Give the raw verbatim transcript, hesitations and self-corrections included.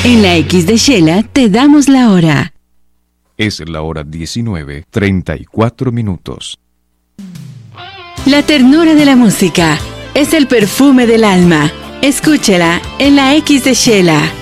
En la X de Shela te damos la hora. Es la hora diecinueve, treinta y cuatro minutos. La ternura de la música es el perfume del alma. Escúchela en la X de Shela.